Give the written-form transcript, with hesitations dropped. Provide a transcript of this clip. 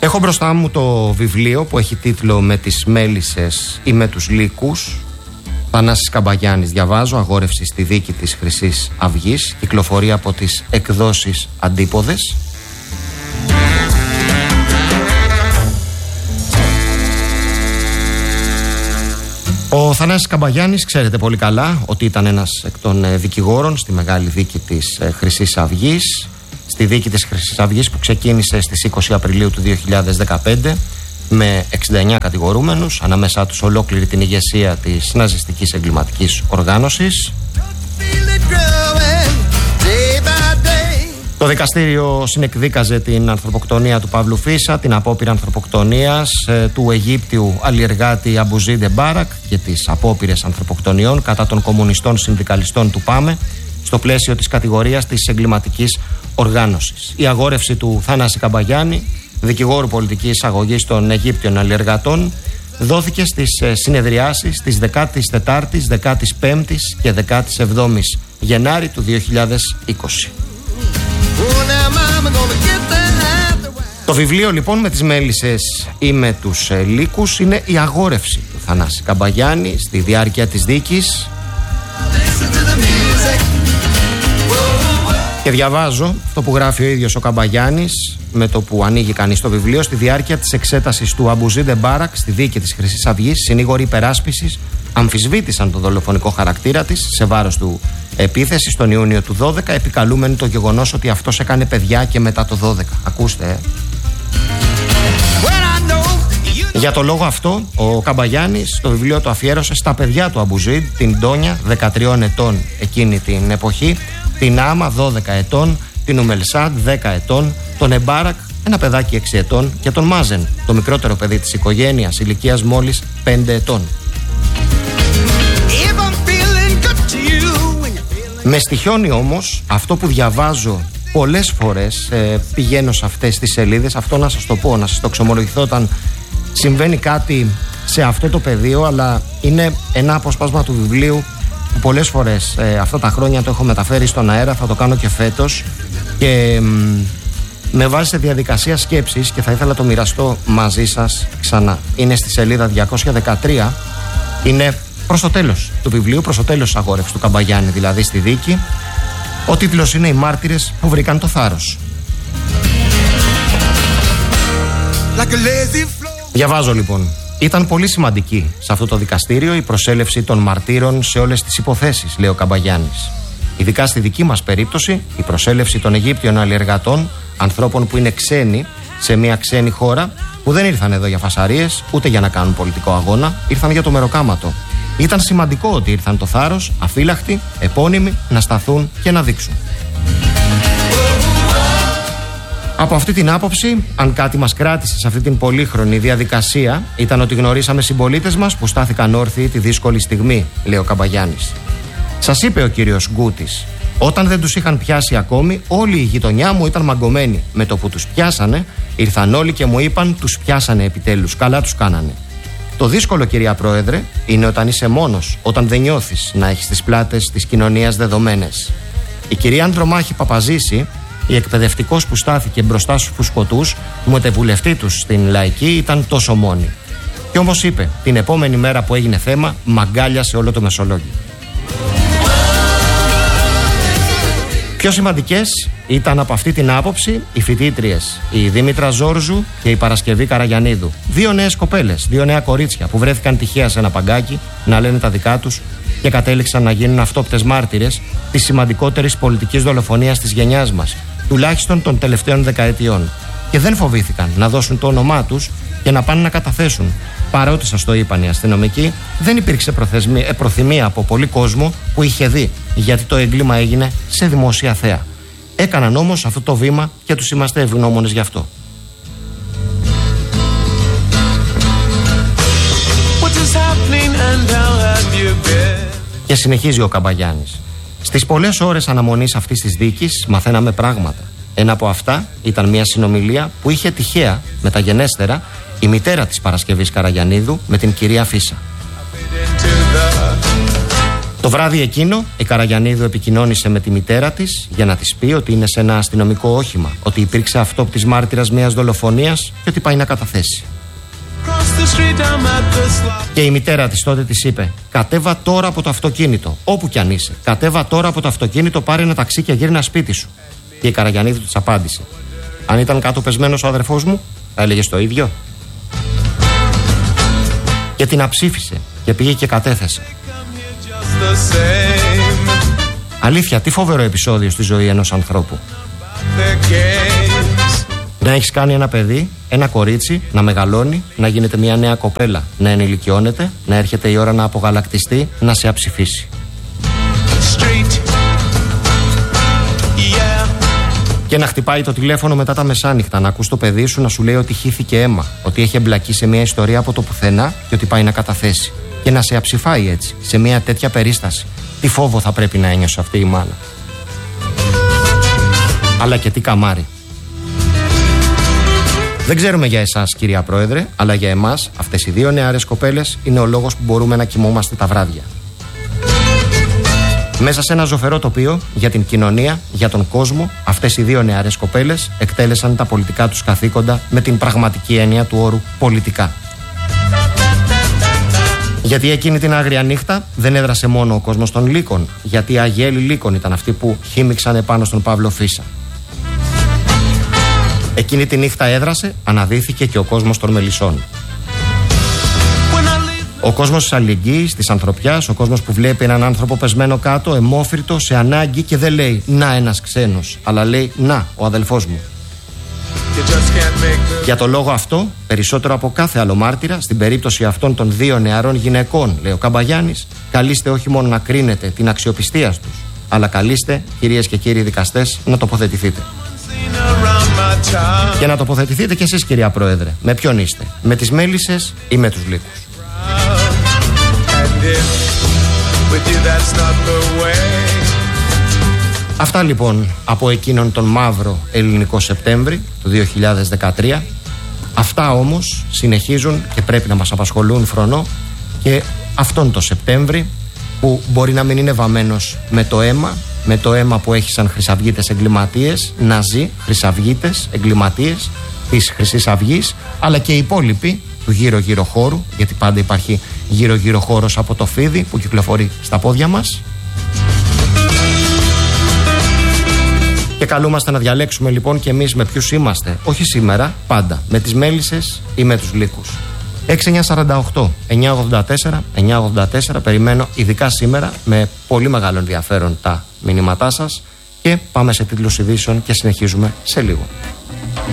Έχω μπροστά μου το βιβλίο που έχει τίτλο «Με τις μέλισσες ή με τους λύκους». Θανάσης Καμπαγιάννης, διαβάζω, αγόρευση στη δίκη της Χρυσής Αυγής, κυκλοφορεί από τις εκδόσεις Αντίποδες. Ο Θανάσης Καμπαγιάννης, ξέρετε πολύ καλά ότι ήταν ένας εκ των δικηγόρων στη μεγάλη δίκη της Χρυσής Αυγής, στη δίκη της Χρυσής Αυγής που ξεκίνησε στις 20 Απριλίου του 2015 με 69 κατηγορούμενους, ανάμεσά τους ολόκληρη την ηγεσία της ναζιστικής εγκληματικής οργάνωσης. Το δικαστήριο συνεκδίκαζε την ανθρωποκτονία του Παύλου Φίσα, την απόπειρα ανθρωποκτονίας του Αιγύπτιου αλλιεργάτη Αμπουζίντε Μπάρακ και τις απόπειρες ανθρωποκτονιών κατά των κομμουνιστών συνδικαλιστών του ΠΑΜΕ στο πλαίσιο της κατηγορίας της εγκληματικής οργάνωσης. Η αγόρευση του Θανάση Καμπαγιάννη, δικηγόρου πολιτικής αγωγής των Αιγύπτιων αλλιεργατών, δόθηκε στις συνεδριάσεις της 14ης, 15ης και 17ης Γενάρη του 2020. Το βιβλίο λοιπόν «Με τις μέλισσες ή με τους λύκους» είναι η αγόρευση του Θανάση Καμπαγιάννη στη διάρκεια της δίκης. Και διαβάζω το που γράφει ο ίδιος ο Καμπαγιάννης με το που ανοίγει κανείς το βιβλίο. Στη διάρκεια της εξέτασης του Αμπουζίντε Μπάρακ στη δίκη της Χρυσής Αυγής, συνήγοροι υπεράσπισης αμφισβήτησαν τον δολοφονικό χαρακτήρα της σε βάρος του επίθεσης τον Ιούνιο του 12, επικαλούμενοι το γεγονός ότι αυτός έκανε παιδιά και μετά το 12. Ακούστε. Για το λόγο αυτό, ο Καμπαγιάννης το βιβλίο το αφιέρωσε στα παιδιά του Αμπουζίντ, την Ντόνια, 13 ετών εκείνη την εποχή, την Άμα, 12 ετών, την Ουμελσάντ, 10 ετών, τον Εμπάρακ, ένα παιδάκι 6 ετών, και τον Μάζεν, το μικρότερο παιδί της οικογένειας, ηλικίας μόλις 5 ετών. Με στοιχιώνει όμως αυτό που διαβάζω πολλές φορές, πηγαίνω σε αυτές τις σελίδες, αυτό να σας το πω, να σας το ξομολογηθώ όταν συμβαίνει κάτι σε αυτό το πεδίο, αλλά είναι ένα αποσπάσμα του βιβλίου που πολλές φορές αυτά τα χρόνια το έχω μεταφέρει στον αέρα, θα το κάνω και φέτος και με βάζει σε διαδικασία σκέψης και θα ήθελα να το μοιραστώ μαζί σας ξανά. Είναι στη σελίδα 213, είναι προς το τέλος του βιβλίου, προς το τέλος της αγόρευσης του Καμπαγιάννη, δηλαδή στη δίκη. Ο τίτλος είναι «Οι μάρτυρες που βρήκαν το θάρρος». Διαβάζω λοιπόν. Ήταν πολύ σημαντική σε αυτό το δικαστήριο η προσέλευση των μαρτύρων σε όλες τις υποθέσεις, λέει ο Καμπαγιάννης. Ειδικά στη δική μας περίπτωση, η προσέλευση των Αιγύπτιων αλλιεργατών, ανθρώπων που είναι ξένοι σε μια ξένη χώρα, που δεν ήρθαν εδώ για φασαρίες ούτε για να κάνουν πολιτικό αγώνα, ήρθαν για το μεροκάματο. Ήταν σημαντικό ότι ήρθαν το θάρρος, αφύλακτοι, επώνυμοι, να σταθούν και να δείξουν. Από αυτή την άποψη, αν κάτι μας κράτησε σε αυτή την πολύχρονη διαδικασία, ήταν ότι γνωρίσαμε συμπολίτες μας που στάθηκαν όρθιοι τη δύσκολη στιγμή, λέει ο Καμπαγιάννης. Σας είπε ο κύριος Γκούτης, όταν δεν τους είχαν πιάσει ακόμη, όλη η γειτονιά μου ήταν μαγκωμένη. Με το που τους πιάσανε, ήρθαν όλοι και μου είπαν, τους πιάσανε επιτέλους, καλά τους κάνανε. Το δύσκολο, κυρία Πρόεδρε, είναι όταν είσαι μόνος, όταν δεν νιώθεις να έχεις τις πλάτες της κοινωνίας δεδομένες. Η κυρία Ανδρομάχη Παπαζήση, η εκπαιδευτικός που στάθηκε μπροστά στους φουσκωτούς, του μετεβουλευτή τους στην Λαϊκή, ήταν τόσο μόνη. Κι όμως είπε, την επόμενη μέρα που έγινε θέμα, μαγκάλιασε όλο το Μεσολόγγιο. Πιο σημαντικές ήταν από αυτή την άποψη οι φοιτήτριες, η Δήμητρα Ζόρζου και η Παρασκευή Καραγιαννίδου. 2 νέες κοπέλες, 2 νέα κορίτσια που βρέθηκαν τυχαία σε ένα παγκάκι να λένε τα δικά τους και κατέληξαν να γίνουν αυτόπτες μάρτυρες της σημαντικότερης πολιτικής δολοφονίας της γενιάς μας, τουλάχιστον των τελευταίων δεκαετιών. Και δεν φοβήθηκαν να δώσουν το όνομά τους και να πάνε να καταθέσουν. Παρότι σας το είπαν οι αστυνομικοί, δεν υπήρξε προθυμία από πολύ κόσμο που είχε δει, γιατί το έγκλημα έγινε σε δημόσια θέα. Έκαναν όμως αυτό το βήμα και τους είμαστε ευγνώμονες γι' αυτό. Και συνεχίζει ο Καμπαγιάννης. Στις πολλές ώρες αναμονής αυτής της δίκης μαθαίναμε πράγματα. Ένα από αυτά ήταν μια συνομιλία που είχε τυχαία, μεταγενέστερα, η μητέρα της Παρασκευής Καραγιαννίδου με την κυρία Φίσα. Το βράδυ εκείνο η Καραγιαννίδου επικοινώνησε με τη μητέρα της για να της πει ότι είναι σε ένα αστυνομικό όχημα, ότι υπήρξε αυτόπτης μάρτυρας μιας δολοφονίας και ότι πάει να καταθέσει. Και η μητέρα της τότε της είπε: κατέβα τώρα από το αυτοκίνητο, όπου κι αν είσαι. Κατέβα τώρα από το αυτοκίνητο, πάρε ένα ταξί και γύρνα σπίτι σου. Και η Καραγιαννίδου της απάντησε: αν ήταν κάτω πεσμένος ο αδερφός μου, θα έλεγες το ίδιο. Και την αψήφισε και πήγε και κατέθεσε. Αλήθεια, τι φοβερό επεισόδιο στη ζωή ενός ανθρώπου. Να έχεις κάνει ένα παιδί, ένα κορίτσι, να μεγαλώνει, να γίνεται μια νέα κοπέλα, να ενηλικιώνεται, να έρχεται η ώρα να απογαλακτιστεί, να σε αψηφίσει. Και να χτυπάει το τηλέφωνο μετά τα μεσάνυχτα, να ακούς το παιδί σου να σου λέει ότι χύθηκε αίμα, ότι έχει εμπλακεί σε μια ιστορία από το πουθενά και ότι πάει να καταθέσει. Και να σε αψηφάει έτσι, σε μια τέτοια περίσταση. Τι φόβο θα πρέπει να ένιωσε αυτή η μάνα. Αλλά και τι καμάρι. Δεν ξέρουμε για εσάς, κυρία Πρόεδρε, αλλά για εμάς αυτές οι δύο νεαρές κοπέλες είναι ο λόγος που μπορούμε να κοιμόμαστε τα βράδια. Μέσα σε ένα ζωφερό τοπίο για την κοινωνία, για τον κόσμο, αυτές οι δύο νεαρές κοπέλες εκτέλεσαν τα πολιτικά τους καθήκοντα με την πραγματική έννοια του όρου πολιτικά. Γιατί εκείνη την άγρια νύχτα δεν έδρασε μόνο ο κόσμος των Λύκων, γιατί οι αγέλοι Λύκων ήταν αυτοί που χύμιξαν επάνω στον Παύλο Φίσα. Εκείνη τη νύχτα έδρασε, αναδύθηκε και ο κόσμος των Μελισσών. Ο κόσμος της αλληλεγγύης, της ανθρωπιάς, ο κόσμος που βλέπει έναν άνθρωπο πεσμένο κάτω, αιμόφυρτο, σε ανάγκη και δεν λέει «να ένας ξένος», αλλά λέει «να, ο αδελφός μου». Για το λόγο αυτό, περισσότερο από κάθε άλλο μάρτυρα, στην περίπτωση αυτών των δύο νεαρών γυναικών, λέει ο Καμπαγιάννης, καλείστε όχι μόνο να κρίνετε την αξιοπιστία τους, αλλά καλείστε, κυρίες και κύριοι δικαστές, να τοποθετηθείτε. Και να τοποθετηθείτε κι εσείς, κυρία Πρόεδρε. Με ποιον είστε, με τις Μέλισσες ή με τους Λύκους? Αυτά λοιπόν από εκείνον τον μαύρο ελληνικό Σεπτέμβρη του 2013. Αυτά όμως συνεχίζουν και πρέπει να μας απασχολούν φρονώ και αυτόν το Σεπτέμβρη, που μπορεί να μην είναι βαμμένος με το αίμα που έχησαν χρυσαυγίτες εγκληματίες, ναζί, χρυσαυγίτες εγκληματίες της Χρυσής Αυγής, αλλά και οι υπόλοιποι του γύρω-γύρω χώρου, γιατί πάντα υπάρχει γύρω-γύρω χώρος από το φίδι που κυκλοφορεί στα πόδια μας. Και καλούμαστε να διαλέξουμε λοιπόν και εμείς με ποιους είμαστε, όχι σήμερα, πάντα, με τις Μέλισσες ή με τους Λύκους. 6948 984 984, περιμένω ειδικά σήμερα με πολύ μεγάλο ενδιαφέρον τα μηνύματά σας και πάμε σε τίτλους ειδήσεων και συνεχίζουμε σε λίγο.